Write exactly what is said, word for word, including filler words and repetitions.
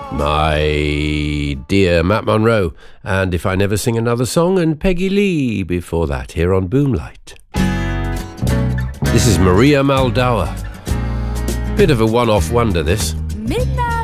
My dear Matt Monro, and If I Never Sing Another Song, and Peggy Lee before that, here on Boomlight. This is Maria Muldaur. Bit of a one-off wonder, this. Midnight.